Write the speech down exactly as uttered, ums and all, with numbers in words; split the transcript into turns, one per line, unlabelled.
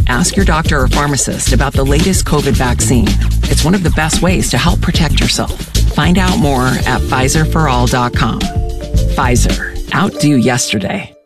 ask your doctor or pharmacist about the latest COVID vaccine. It's one of the best ways to help protect yourself. Find out more at Pfizer for all dot com. Pfizer. Outdo yesterday.